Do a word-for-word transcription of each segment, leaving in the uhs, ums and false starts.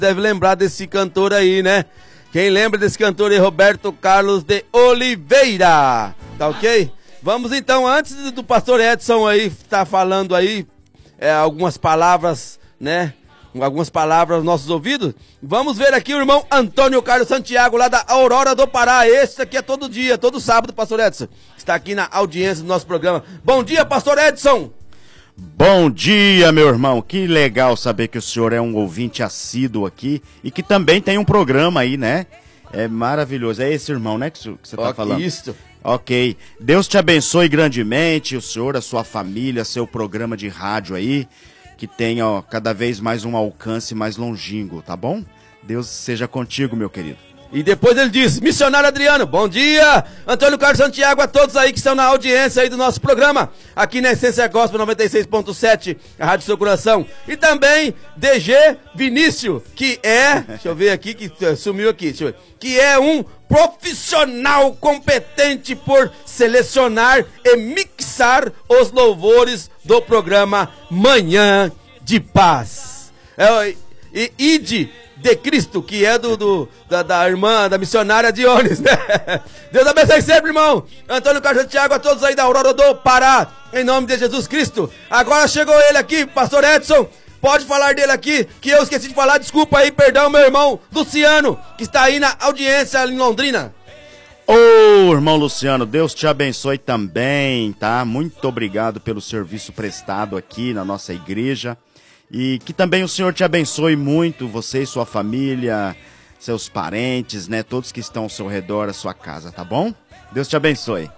deve lembrar desse cantor aí, né? Quem lembra desse cantor é Roberto Carlos de Oliveira, tá ok? Vamos então, antes do pastor Edson aí estar falando aí é, algumas palavras, né? Algumas palavras aos nossos ouvidos. Vamos ver aqui o irmão Antônio Carlos Santiago, lá da Aurora do Pará. Esse aqui é todo dia, todo sábado, pastor Edson. Está aqui na audiência do nosso programa. Bom dia, pastor Edson. Bom dia, meu irmão. Que legal saber que o senhor é um ouvinte assíduo aqui e que também tem um programa aí, né? É maravilhoso. É esse irmão, né, que você está okay, falando? Isso. Ok. Deus te abençoe grandemente, o senhor, a sua família, seu programa de rádio aí. Que tenha ó, cada vez mais um alcance mais longínquo, tá bom? Deus seja contigo, meu querido. E depois ele diz, missionário Adriano, bom dia, Antônio Carlos Santiago, a todos aí que estão na audiência aí do nosso programa, aqui na Essência Gospel noventa e seis ponto sete, a Rádio Seu Coração, e também D G Vinícius, que é, deixa eu ver aqui, que sumiu aqui, deixa eu ver, que é um profissional competente por selecionar e mixar os louvores do programa Manhã de Paz. É, e Ide de Cristo, que é do, do da, da irmã, da missionária Dionis, né? Deus abençoe sempre, irmão. Antônio Carlos Santiago, a todos aí da Aurora do Pará, em nome de Jesus Cristo. Agora chegou ele aqui, pastor Edson. Pode falar dele aqui, que eu esqueci de falar, desculpa aí, perdão, meu irmão Luciano, que está aí na audiência em Londrina. Ô, oh, irmão Luciano, Deus te abençoe também, tá? Muito obrigado pelo serviço prestado aqui na nossa igreja. E que também o Senhor te abençoe muito, você e sua família, seus parentes, né? Todos que estão ao seu redor, a sua casa, tá bom? Deus te abençoe.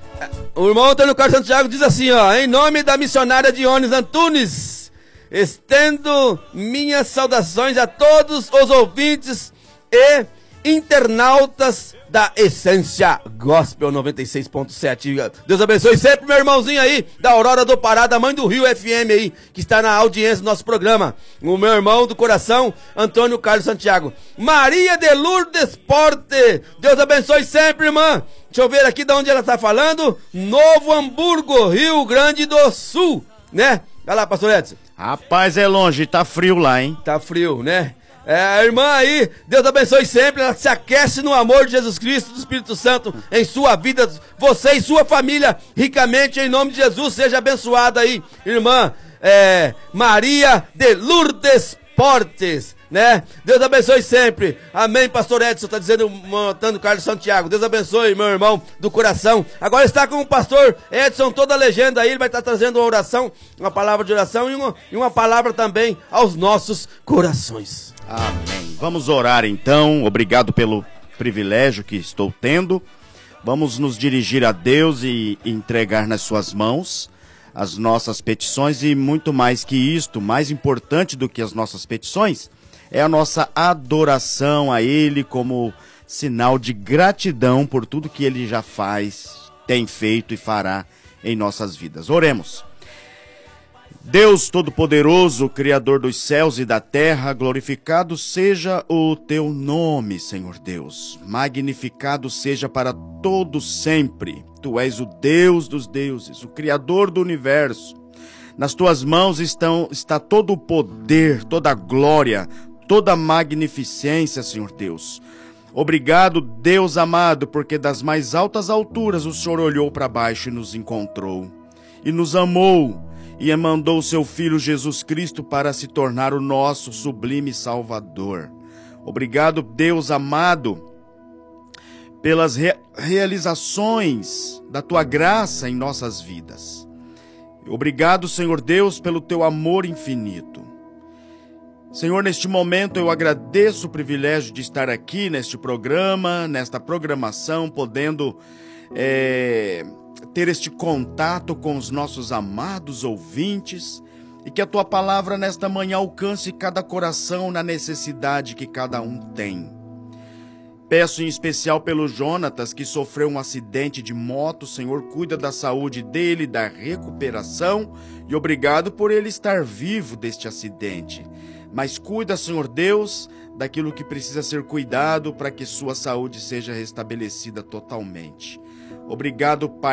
O irmão Antônio Carlos Santiago diz assim, ó, em nome da missionária Dionis Antunes, estendo minhas saudações a todos os ouvintes e internautas da Essência Gospel noventa e seis ponto sete. Deus abençoe sempre meu irmãozinho aí da Aurora do Pará, da Mãe do Rio F M aí, que está na audiência do nosso programa. O meu irmão do coração, Antônio Carlos Santiago. Maria de Lourdes Porte, Deus abençoe sempre, irmã. Deixa eu ver aqui de onde ela está falando. Novo Hamburgo, Rio Grande do Sul, né? Vai lá, pastor Edson. Rapaz, é longe, tá frio lá, hein? Tá frio, né? É, a irmã aí, Deus abençoe sempre, ela se aquece no amor de Jesus Cristo, do Espírito Santo, em sua vida, você e sua família, ricamente, em nome de Jesus, seja abençoada aí, irmã é, Maria de Lourdes Portes, né? Deus abençoe sempre, amém, pastor Edson, tá dizendo, montando Carlos Santiago, Deus abençoe, meu irmão do coração. Agora está com o pastor Edson, toda a legenda aí, ele vai estar trazendo uma oração, uma palavra de oração e uma, e uma palavra também aos nossos corações. Amém. Vamos orar então, obrigado pelo privilégio que estou tendo. Vamos nos dirigir a Deus e entregar nas suas mãos as nossas petições e muito mais que isto, mais importante do que as nossas petições, é a nossa adoração a Ele como sinal de gratidão por tudo que Ele já faz, tem feito e fará em nossas vidas. Oremos. Deus Todo-Poderoso, Criador dos céus e da terra, glorificado seja o Teu nome, Senhor Deus. Magnificado seja para todo sempre. Tu és o Deus dos deuses, o Criador do universo. Nas Tuas mãos estão, está todo o poder, toda a glória, toda a magnificência, Senhor Deus. Obrigado, Deus amado, porque das mais altas alturas o Senhor olhou para baixo e nos encontrou. E nos amou. E mandou o seu Filho Jesus Cristo para se tornar o nosso sublime Salvador. Obrigado, Deus amado, pelas re realizações da Tua graça em nossas vidas. Obrigado, Senhor Deus, pelo Teu amor infinito. Senhor, neste momento eu agradeço o privilégio de estar aqui neste programa, nesta programação, podendo... É... ter este contato com os nossos amados ouvintes e que a Tua palavra nesta manhã alcance cada coração na necessidade que cada um tem. Peço em especial pelo Jonatas, que sofreu um acidente de moto. Senhor, cuida da saúde dele, da recuperação, e obrigado por ele estar vivo deste acidente. Mas cuida, Senhor Deus, daquilo que precisa ser cuidado para que sua saúde seja restabelecida totalmente. Obrigado, Pai.